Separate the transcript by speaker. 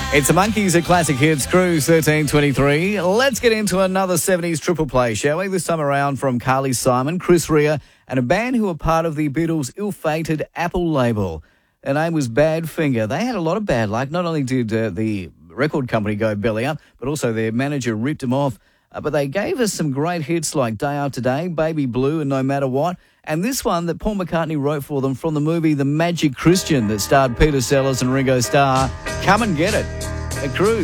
Speaker 1: It's the Monkeys at Classic Hits, Cruise 1323. Let's get into another 70s triple play, shall we? This time around from Carly Simon, Chris Rea, and a band who were part of the Beatles' ill-fated Apple label. Their name was Badfinger. They had a lot of bad luck. Not only did the record company go belly up, but also their manager ripped them off. But they gave us some great hits like Day After Day, Baby Blue, and No Matter What. And this one that Paul McCartney wrote for them from the movie The Magic Christian that starred Peter Sellers and Ringo Starr. Come and Get It. A Cruise.